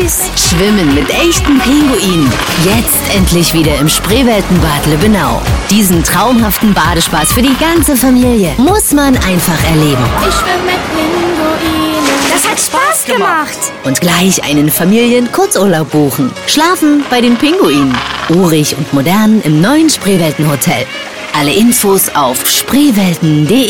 süß. Schwimmen mit echten Pinguinen. Jetzt endlich wieder im Spreeweltenbad Lübbenau. Diesen traumhaften Badespaß für die ganze Familie muss man einfach erleben. Ich schwimme mit Pinguinen. Das hat Spaß gemacht. Und gleich einen Familien-Kurzurlaub buchen. Schlafen bei den Pinguinen. Urig und modern im neuen Spreeweltenhotel. Alle Infos auf spreewelten.de.